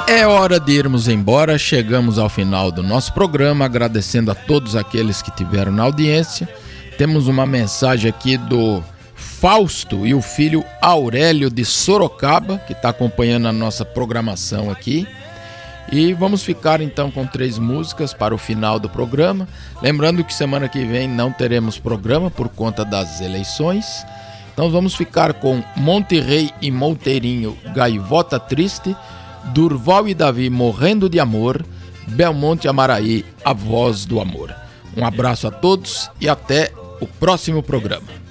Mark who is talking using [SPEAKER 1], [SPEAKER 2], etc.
[SPEAKER 1] É hora de irmos embora, chegamos ao final do nosso programa, agradecendo a todos aqueles que tiveram na audiência. Temos uma mensagem aqui do Fausto e o filho Aurélio de Sorocaba, que está acompanhando a nossa programação aqui. E vamos ficar então com 3 músicas para o final do programa. Lembrando que semana que vem não teremos programa por conta das eleições. Então vamos ficar com Monterrey e Monteirinho, Gaivota Triste, Durval e Davi, Morrendo de Amor, Belmonte e Amaraí, A Voz do Amor. Um abraço a todos e até o próximo programa.